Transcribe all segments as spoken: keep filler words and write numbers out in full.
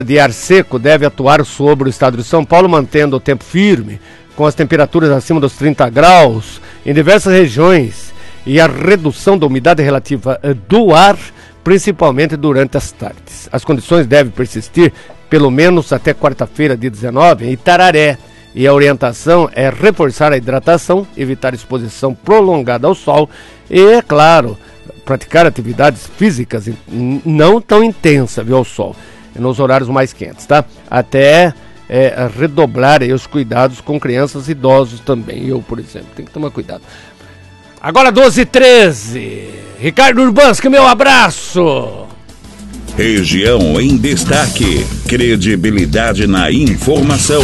de ar seco deve atuar sobre o estado de São Paulo, mantendo o tempo firme, com as temperaturas acima dos trinta graus em diversas regiões e a redução da umidade relativa do ar, principalmente durante as tardes. As condições devem persistir pelo menos até quarta-feira, dia dezenove, em Itararé, e a orientação é reforçar a hidratação, evitar exposição prolongada ao sol e, é claro, praticar atividades físicas não tão intensas, viu, ao sol, nos horários mais quentes, tá? Até é, redobrar aí os cuidados com crianças e idosos também. Eu, por exemplo, tenho que tomar cuidado. Agora doze e treze. Ricardo Urbanski, meu abraço. Região em destaque. Credibilidade na informação.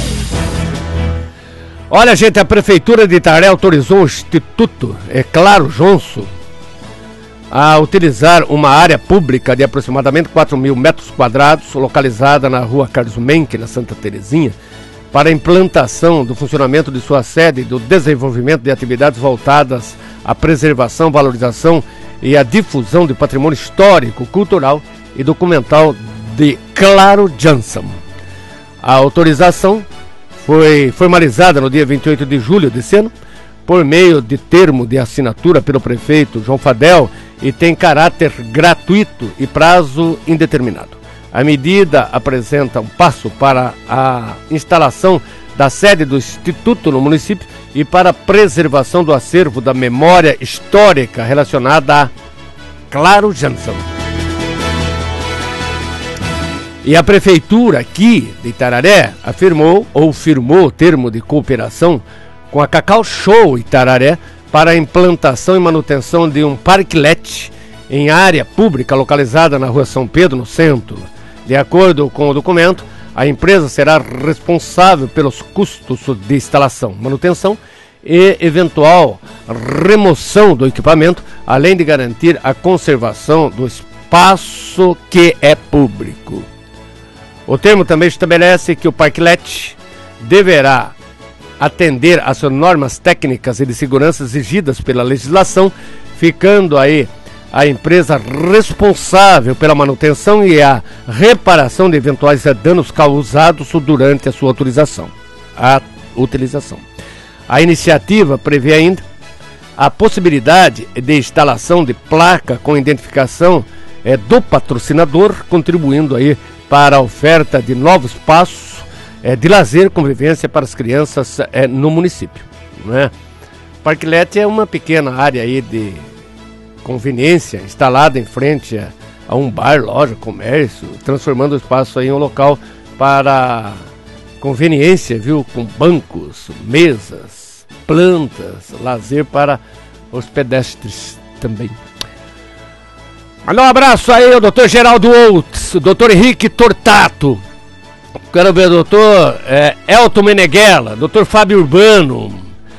Olha, gente, a Prefeitura de Itararé autorizou o Instituto, é claro, Johnson, a utilizar uma área pública de aproximadamente quatro mil metros quadrados, localizada na rua Carlos Menck, na Santa Terezinha, para a implantação do funcionamento de sua sede e do desenvolvimento de atividades voltadas à preservação, valorização e à difusão de patrimônio histórico, cultural e documental de Claro Johnson. A autorização foi formalizada no dia vinte e oito de julho desse ano, por meio de termo de assinatura pelo prefeito João Fadel, e tem caráter gratuito e prazo indeterminado. A medida apresenta um passo para a instalação da sede do Instituto no município e para a preservação do acervo da memória histórica relacionada a Claro Johnson. E a prefeitura aqui de Itararé afirmou ou firmou o termo de cooperação com a Cacau Show Itararé para a implantação e manutenção de um parklet em área pública localizada na rua São Pedro, no centro. De acordo com o documento, a empresa será responsável pelos custos de instalação, manutenção e eventual remoção do equipamento, além de garantir a conservação do espaço que é público. O termo também estabelece que o parklet deverá atender às normas técnicas e de segurança exigidas pela legislação, ficando aí a empresa responsável pela manutenção e a reparação de eventuais danos causados durante a sua autorização, a utilização. A iniciativa prevê ainda a possibilidade de instalação de placa com identificação é, do patrocinador, contribuindo aí para a oferta de novos espaços é, de lazer e convivência para as crianças é, no município, né? Parklet é uma pequena área aí de conveniência instalada em frente a, a um bar, loja, comércio, transformando o espaço aí em um local para conveniência, viu? Com bancos, mesas, plantas, lazer para os pedestres também. Mandar um abraço aí ao doutor Geraldo Oates, o doutor Henrique Tortato. Quero ver o doutor é, Elton Meneghella, doutor Fábio Urbano,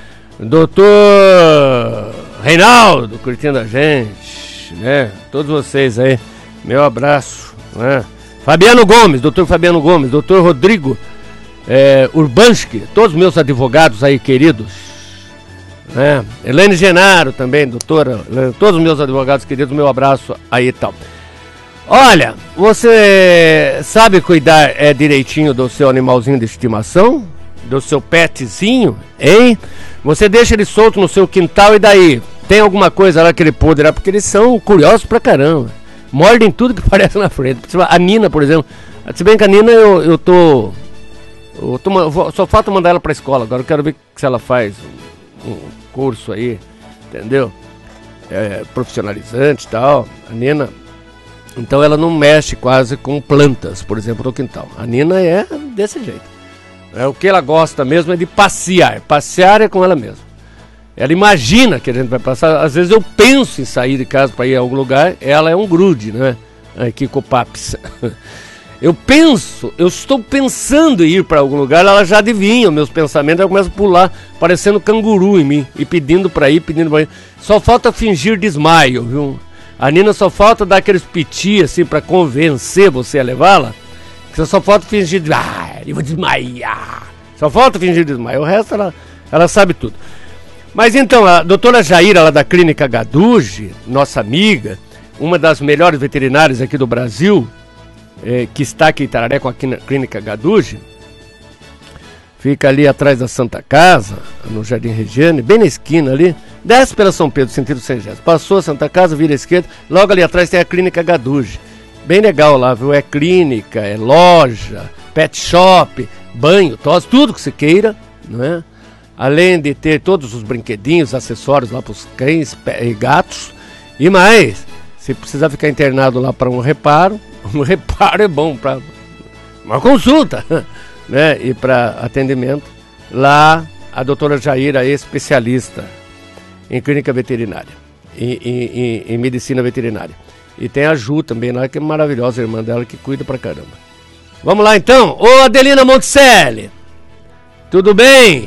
doutor Reinaldo, curtindo a gente, né? Todos vocês aí, meu abraço, né? Fabiano Gomes, doutor Fabiano Gomes, doutor Rodrigo é, Urbanski, todos meus advogados aí queridos, né? Helene Genaro também, doutora, todos os meus advogados queridos, meu abraço aí e tal. Olha, você sabe cuidar é, direitinho do seu animalzinho de estimação? Do seu petzinho, hein? Você deixa ele solto no seu quintal e daí? Tem alguma coisa lá que ele poderá, porque eles são curiosos pra caramba. Mordem tudo que aparece na frente. A Nina, por exemplo. Se bem que a Nina eu, eu tô... Eu tô só falta mandar ela pra escola agora. Eu quero ver se ela faz um, um curso aí, entendeu? É, profissionalizante e tal. A Nina... Então ela não mexe quase com plantas, por exemplo, no quintal. A Nina é desse jeito. É, o que ela gosta mesmo é de passear. Passear é com ela mesma. Ela imagina que a gente vai passar. Às vezes eu penso em sair de casa para ir a algum lugar. Ela é um grude, né? Aqui com o Paps. Eu penso, eu estou pensando em ir para algum lugar. Ela já adivinha os meus pensamentos. Ela começa a pular, parecendo canguru em mim. E pedindo para ir, pedindo para ir. Só falta fingir desmaio, viu? A Nina só falta dar aqueles piti assim para convencer você a levá-la. Você só falta fingir de... Ah, eu vou desmaiar. Só falta fingir de desmaio. O resto ela, ela sabe tudo. Mas então, a doutora Jaira, lá da Clínica Gaduge, nossa amiga, uma das melhores veterinárias aqui do Brasil, é, que está aqui em Itararé com a Clínica Gaduge, fica ali atrás da Santa Casa, no Jardim Regiane, bem na esquina ali, desce pela São Pedro, sentido Sengés, passou a Santa Casa, vira à esquerda, logo ali atrás tem a Clínica Gaduge, bem legal lá, viu? É clínica, é loja, pet shop, banho, tosse, tudo que você queira, não é? Além de ter todos os brinquedinhos, acessórios lá para os cães e gatos, e mais, se precisar ficar internado lá para um reparo, um reparo é bom para uma consulta, né? E para atendimento, lá a doutora Jaira é especialista em clínica veterinária, em, em, em, em medicina veterinária. E tem a Ju também lá, que é maravilhosa, a irmã dela, que cuida pra caramba. Vamos lá então, ô Adelina Monticelli, tudo bem?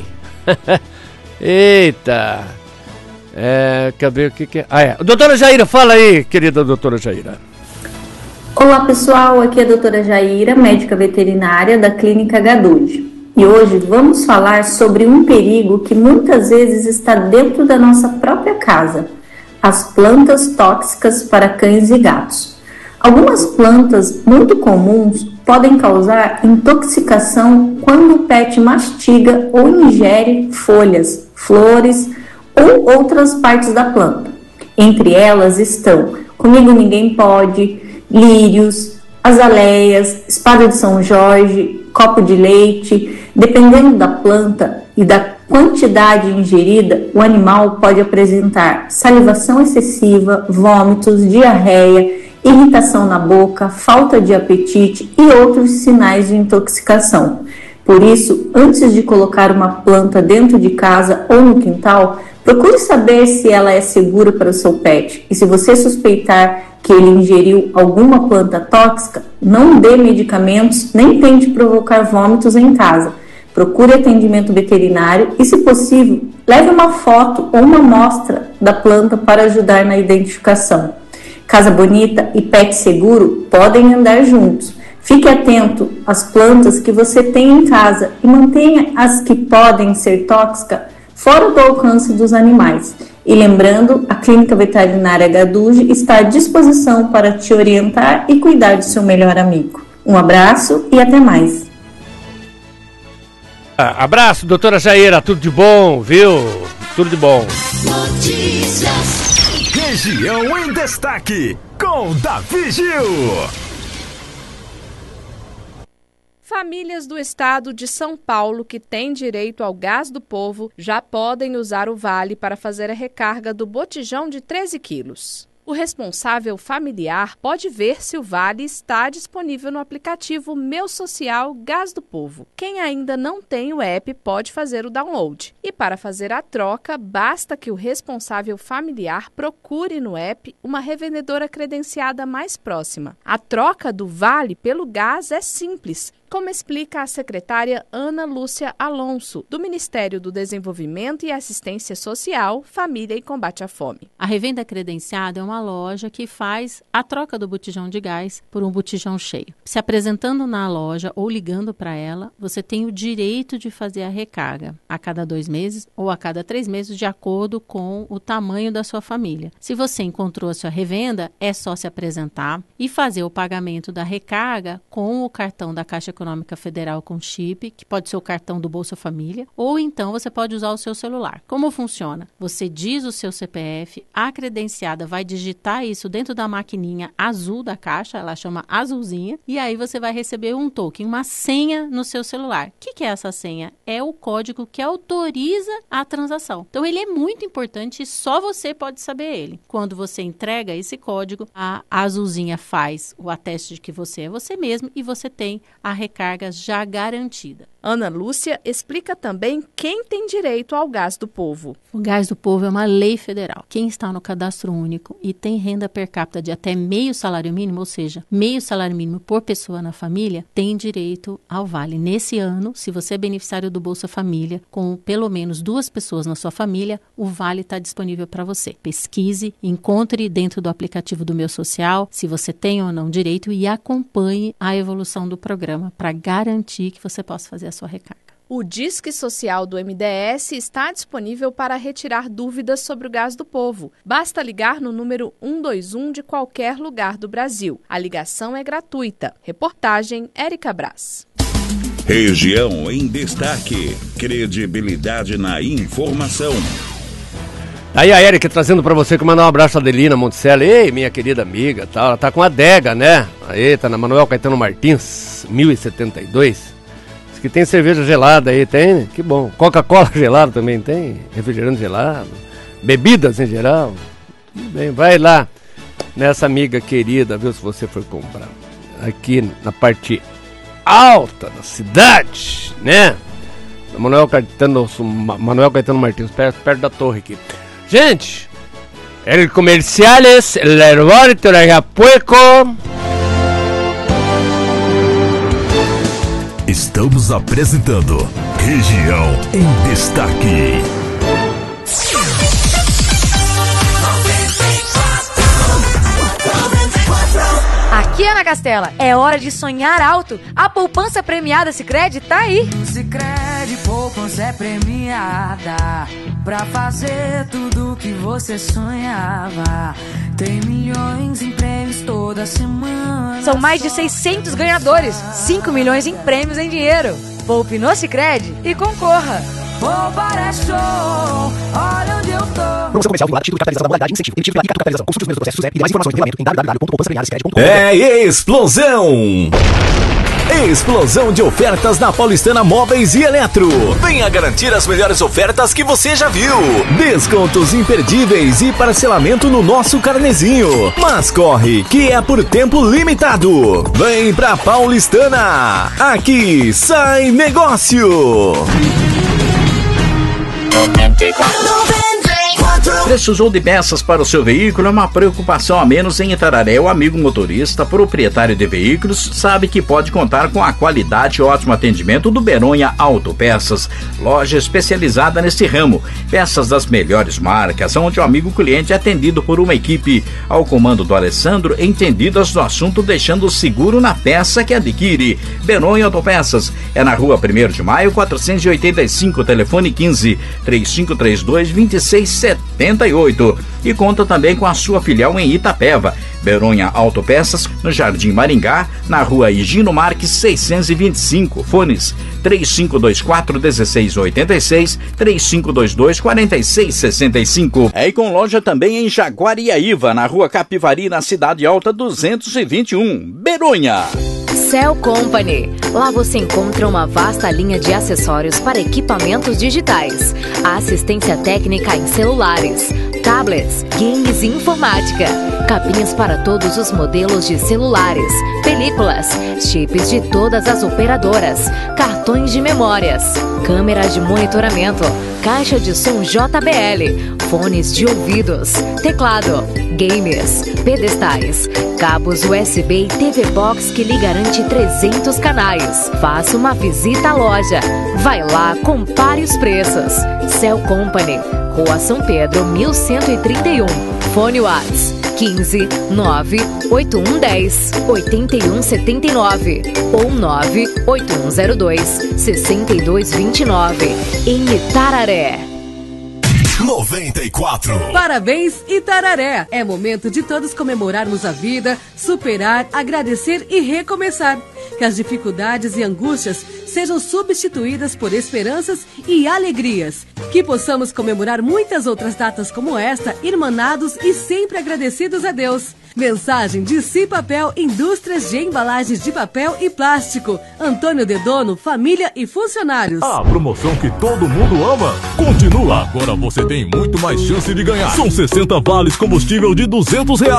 Eita, é, quer ver o que que é? Ah é, doutora Jaira, fala aí, querida doutora Jaira. Olá pessoal, aqui é a doutora Jaira, médica veterinária da Clínica Gaduge. E hoje vamos falar sobre um perigo que muitas vezes está dentro da nossa própria casa: as plantas tóxicas para cães e gatos. Algumas plantas muito comuns podem causar intoxicação quando o pet mastiga ou ingere folhas, flores ou outras partes da planta. Entre elas estão Comigo Ninguém Pode, lírios, azaleias, espada de São Jorge, copo de leite. Dependendo da planta e da quantidade ingerida, o animal pode apresentar salivação excessiva, vômitos, diarreia, irritação na boca, falta de apetite e outros sinais de intoxicação. Por isso, antes de colocar uma planta dentro de casa ou no quintal, procure saber se ela é segura para o seu pet. E se você suspeitar que ele ingeriu alguma planta tóxica, não dê medicamentos nem tente provocar vômitos em casa. Procure atendimento veterinário e, se possível, leve uma foto ou uma amostra da planta para ajudar na identificação. Casa bonita e pet seguro podem andar juntos. Fique atento às plantas que você tem em casa e mantenha as que podem ser tóxicas fora do alcance dos animais. E lembrando, a Clínica Veterinária Gaduge está à disposição para te orientar e cuidar do seu melhor amigo. Um abraço e até mais. Ah, abraço, doutora Jaira, tudo de bom, viu? Tudo de bom. Notícias. Região em Destaque, com Davi Gil. Famílias do estado de São Paulo que têm direito ao gás do povo já podem usar o vale para fazer a recarga do botijão de treze quilos. O responsável familiar pode ver se o vale está disponível no aplicativo Meu Social Gás do Povo. Quem ainda não tem o app pode fazer o download. E para fazer a troca, basta que o responsável familiar procure no app uma revendedora credenciada mais próxima. A troca do vale pelo gás é simples, como explica a secretária Ana Lúcia Alonso, do Ministério do Desenvolvimento e Assistência Social, Família e Combate à Fome. A revenda credenciada é uma loja que faz a troca do botijão de gás por um botijão cheio. Se apresentando na loja ou ligando para ela, você tem o direito de fazer a recarga a cada dois meses ou a cada três meses, de acordo com o tamanho da sua família. Se você encontrou a sua revenda, é só se apresentar e fazer o pagamento da recarga com o cartão da Caixa Econômica Federal com chip, que pode ser o cartão do Bolsa Família, ou então você pode usar o seu celular. Como funciona? Você diz o seu C P F, a credenciada vai digitar isso dentro da maquininha azul da caixa, ela chama azulzinha, e aí você vai receber um token, uma senha no seu celular. O que, que é essa senha? É o código que autoriza a transação. Então ele é muito importante e só você pode saber ele. Quando você entrega esse código, a azulzinha faz o ateste de que você é você mesmo e você tem a recarga já garantida. Ana Lúcia explica também quem tem direito ao gás do povo. O gás do povo é uma lei federal. Quem está no cadastro único e tem renda per capita de até meio salário mínimo, ou seja, meio salário mínimo por pessoa na família, tem direito ao vale. Nesse ano, se você é beneficiário do Bolsa Família, com pelo menos duas pessoas na sua família, o vale está disponível para você. Pesquise, encontre dentro do aplicativo do Meu Social se você tem ou não direito e acompanhe a evolução do programa para garantir que você possa fazer a sua recarga. O Disque Social do M D S está disponível para retirar dúvidas sobre o Gás do Povo. Basta ligar no número um dois um de qualquer lugar do Brasil. A ligação é gratuita. Reportagem Érica Brás. Região em Destaque. Credibilidade na informação. Aí a Érica trazendo pra você que mandar um abraço a Adelina Monticelli. Ei, minha querida amiga, tá, ela tá com a adega, né? Aí, tá na Manuel Caetano Martins, mil e setenta e dois. Diz que tem cerveja gelada aí, tem? Que bom. Coca-Cola gelada também tem? Refrigerante gelado? Bebidas em geral? Tudo bem, vai lá nessa amiga querida, viu, se você for comprar. Aqui na parte alta da cidade, né? Manuel Caetano, Manuel Caetano Martins, perto, perto da torre aqui. Gente, el comerciales, el laboratorio de Apueco. Estamos apresentando Região em Destaque. Aqui, Ana Castela, é hora de sonhar alto. A poupança premiada Sicredi tá aí. Sicredi, poupança é premiada pra fazer tudo que você sonhava. Tem milhões em prêmios toda semana. São mais de seiscentos ganhadores, cinco milhões em prêmios em dinheiro. Poupe no Sicredi e concorra. Poupar é show, olha onde eu tô. Promoção comercial vinculada, título de capitalização da modalidade, incentivo, emitido pela capitalização. Consulte os meus processos e mais informações no regulamento em w w w ponto poupança premiada sicredi ponto com. É explosão! Explosão de ofertas na Paulistana Móveis e Eletro. Venha garantir as melhores ofertas que você já viu. Descontos imperdíveis e parcelamento no nosso carnezinho. Mas corre, que é por tempo limitado. Vem pra Paulistana. Aqui sai negócio. Precisou de peças para o seu veículo? É uma preocupação a menos em Itararé. O amigo motorista, proprietário de veículos, sabe que pode contar com a qualidade e ótimo atendimento do Beronha Autopeças, loja especializada neste ramo. Peças das melhores marcas, onde o amigo cliente é atendido por uma equipe ao comando do Alessandro, entendidas do assunto, deixando seguro na peça que adquire. Beronha Autopeças é na rua primeiro de maio, quatrocentos e oitenta e cinco, telefone quinze, três cinco três dois, dois seis setenta e oito, e conta também com a sua filial em Itapeva. Beronha Autopeças, no Jardim Maringá, na rua Higino Marques seiscentos e vinte e cinco, fones três cinco dois quatro, um seis oito seis, três cinco dois dois, quatro seis seis cinco. É, e com loja também em Jaguariaíva, na rua Capivari, na Cidade Alta duzentos e vinte e um, Beronha. Cell Company. Lá você encontra uma vasta linha de acessórios para equipamentos digitais, assistência técnica em celulares, tablets, games e informática, capinhas para todos os modelos de celulares, películas, chips de todas as operadoras, cartões de memórias, câmeras de monitoramento, caixa de som J B L, fones de ouvidos, teclado, games, pedestais, cabos U S B e T V Box que lhe garante trezentos canais. Faça uma visita à loja. Vai lá, compare os preços. Cell Company, Rua São Pedro, mil cento e trinta e um. Fone Whats quinze, nove, oito um dez, oitenta e um setenta e nove ou nove oito um zero dois, sessenta e dois vinte e nove. Em Itararé. noventa e quatro. Parabéns, Itararé! É momento de todos comemorarmos a vida, superar, agradecer e recomeçar. Que as dificuldades e angústias sejam substituídas por esperanças e alegrias. Que possamos comemorar muitas outras datas como esta, irmanados e sempre agradecidos a Deus. Mensagem de Cipapel, Indústrias de Embalagens de Papel e Plástico. Antônio Dedono, família e funcionários. A promoção que todo mundo ama continua. Agora você tem muito mais chance de ganhar. São sessenta vales combustível de duzentos reais.